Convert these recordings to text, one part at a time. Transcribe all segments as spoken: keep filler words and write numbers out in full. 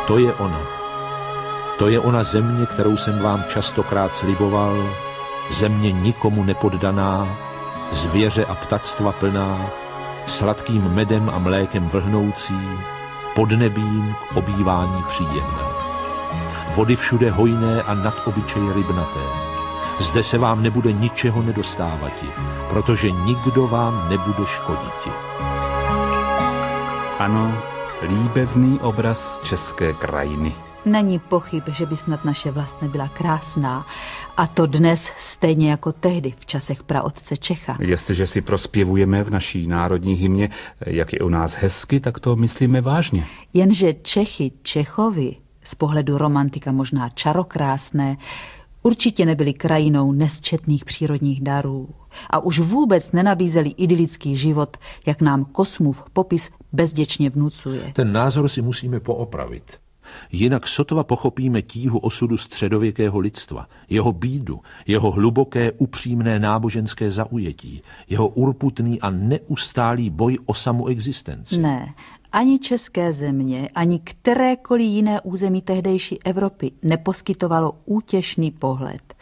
To je ona. To je ona země, kterou jsem vám častokrát sliboval, země nikomu nepoddaná, zvěře a ptactva plná, sladkým medem a mlékem vlhnoucí, podnebím k obývání příjemné. Vody všude hojné a nad obyčej rybnaté. Zde se vám nebude ničeho nedostávati, protože nikdo vám nebude škoditi. Ano, líbezný obraz české krajiny. Není pochyb, že by snad naše vlast nebyla krásná. A to dnes stejně jako tehdy v časech praotce Čecha. Jestliže si prospěvujeme v naší národní hymně, jak je u nás hezky, tak to myslíme vážně. Jenže Čechy, Čechovi, z pohledu romantika možná čarokrásné, určitě nebyli krajinou nesčetných přírodních darů. A už vůbec nenabízeli idylický život, jak nám Kosmův popis bezděčně vnucuje. Ten názor si musíme poopravit. Jinak sotva pochopíme tíhu osudu středověkého lidstva, jeho bídu, jeho hluboké upřímné náboženské zaujetí, jeho urputný a neustálý boj o samu existenci. Ne, ani české země, ani kterékoliv jiné území tehdejší Evropy neposkytovalo útěšný pohled.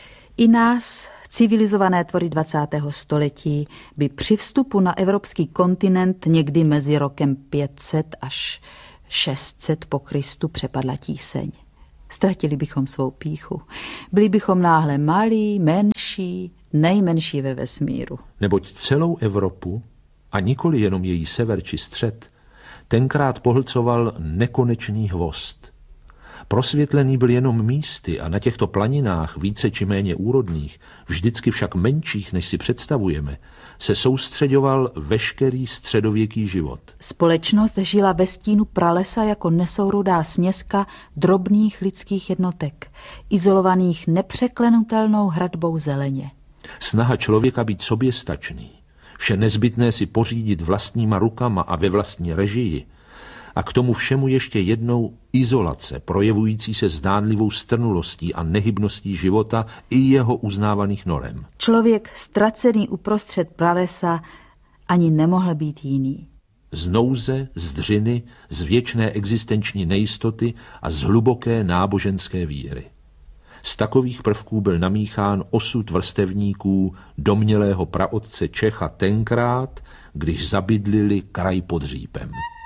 I nás, civilizované tvory dvacátého století, by při vstupu na evropský kontinent někdy mezi rokem pět set až šest set po Kristu přepadla tíseň. Ztratili bychom svou pýchu. Byli bychom náhle malí, menší, nejmenší ve vesmíru. Neboť celou Evropu, a nikoli jenom její sever či střed, tenkrát pohlcoval nekonečný hvozd. Prosvětlený byl jenom místy a na těchto planinách, více či méně úrodných, vždycky však menších, než si představujeme, se soustřeďoval veškerý středověký život. Společnost žila ve stínu pralesa jako nesourodá směska drobných lidských jednotek, izolovaných nepřeklenutelnou hradbou zeleně. Snaha člověka být soběstačný, vše nezbytné si pořídit vlastníma rukama a ve vlastní režii, a k tomu všemu ještě jednou izolace, projevující se zdánlivou strnulostí a nehybností života i jeho uznávaných norem. Člověk ztracený uprostřed pralesa ani nemohl být jiný. Z nouze, z dřiny, z věčné existenční nejistoty a z hluboké náboženské víry. Z takových prvků byl namíchán osud vrstevníků domnělého praotce Čecha tenkrát, když zabydlili kraj pod Řípem.